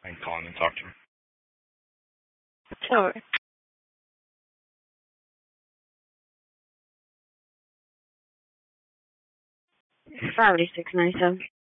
I can call him and talk to him. Sure. Priority 697.